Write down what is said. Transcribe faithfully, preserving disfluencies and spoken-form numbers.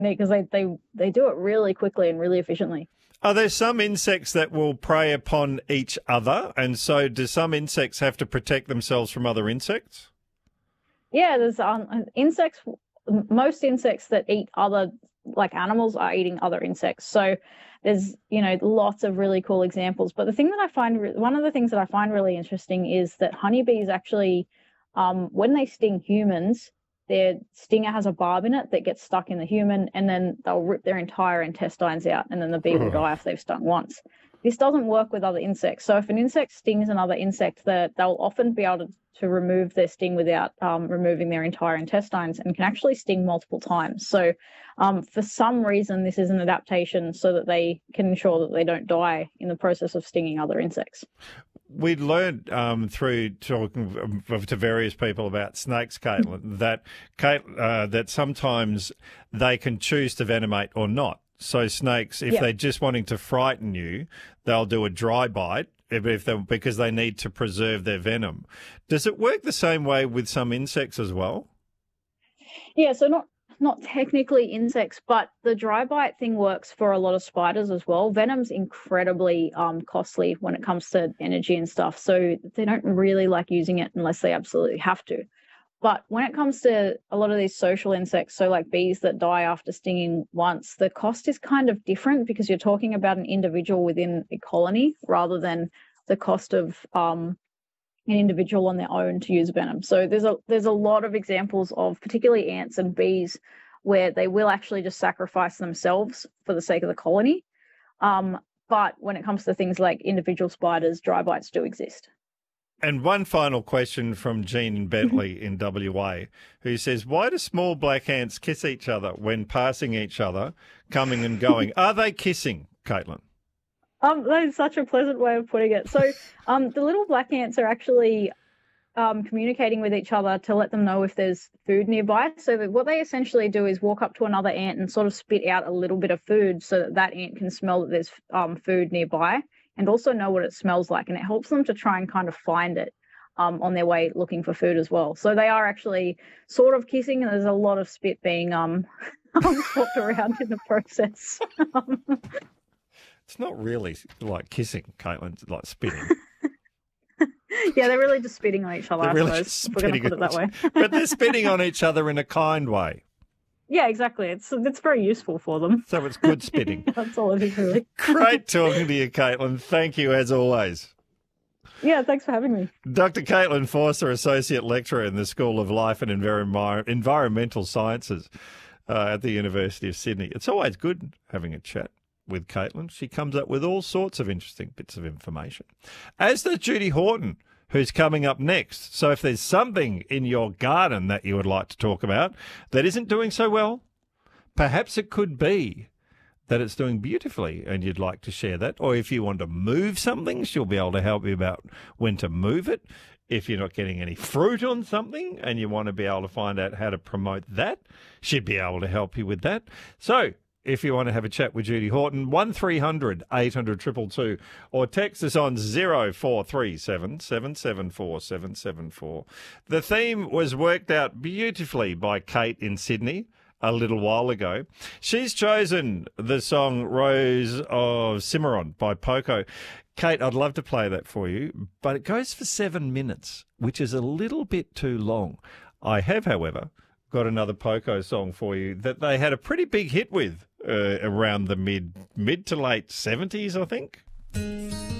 because they, they, they do it really quickly and really efficiently. Are there some insects that will prey upon each other? And so do some insects have to protect themselves from other insects? Yeah, there's um, insects, most insects that eat other, like animals, are eating other insects. So there's, you know, lots of really cool examples. But the thing that I find, one of the things that I find really interesting is that honeybees actually, um, when they sting humans, their stinger has a barb in it that gets stuck in the human, and then they'll rip their entire intestines out, and then the bee will die if they've stung once. This doesn't work with other insects. So if an insect stings another insect, that they'll often be able to, to remove their sting without um, removing their entire intestines, and can actually sting multiple times. So um, for some reason, this is an adaptation so that they can ensure that they don't die in the process of stinging other insects. We learned um, through talking to various people about snakes, Caitlin, that Kate, uh, that sometimes they can choose to venomate or not. So snakes, if Yep. they're just wanting to frighten you, they'll do a dry bite if, if they, because they need to preserve their venom. Does it work the same way with some insects as well? Yeah, so not not technically insects, but the dry bite thing works for a lot of spiders as well. Venom's incredibly um, costly when it comes to energy and stuff, so they don't really like using it unless they absolutely have to. But when it comes to a lot of these social insects, so like bees that die after stinging once, the cost is kind of different because you're talking about an individual within a colony rather than the cost of um, an individual on their own to use venom. So there's a there's a lot of examples of particularly ants and bees where they will actually just sacrifice themselves for the sake of the colony. Um, but when it comes to things like individual spiders, dry bites do exist. And one final question from Jean Bentley in W A, who says, why do small black ants kiss each other when passing each other, coming and going? Are they kissing, Caitlin? Um, that is such a pleasant way of putting it. So um, the little black ants are actually um, communicating with each other to let them know if there's food nearby. So that what they essentially do is walk up to another ant and sort of spit out a little bit of food so that that ant can smell that there's um, food nearby and also know what it smells like. And it helps them to try and kind of find it um, on their way looking for food as well. So they are actually sort of kissing, and there's a lot of spit being um, swapped around in the process. It's not really like kissing, Caitlin. It's like spitting. Yeah, they're really just spitting on each other, They're I really suppose, if we're going to put it that way. But they're spitting on each other in a kind way. Yeah, exactly. It's it's very useful for them. So it's good spitting. That's all it is, really. Great talking to you, Caitlin. Thank you, as always. Yeah, thanks for having me. Doctor Caitlin Forster, Associate Lecturer in the School of Life and Envir- Environmental Sciences uh, at the University of Sydney. It's always good having a chat with Caitlin. She comes up with all sorts of interesting bits of information. As does Judy Horton, who's coming up next. So if there's something in your garden that you would like to talk about that isn't doing so well, perhaps it could be that it's doing beautifully and you'd like to share that. Or if you want to move something, she'll be able to help you about when to move it. If you're not getting any fruit on something and you want to be able to find out how to promote that, she'd be able to help you with that. So if you want to have a chat with Judy Horton, one three hundred eight hundred two two two, or text us on zero four three seven seven seven four seven seven four. The theme was worked out beautifully by Kate in Sydney a little while ago. She's chosen the song Rose of Cimarron by Poco. Kate, I'd love to play that for you, but it goes for seven minutes, which is a little bit too long. I have, however, got another Poco song for you that they had a pretty big hit with uh, around the mid mid to late seventies, I think.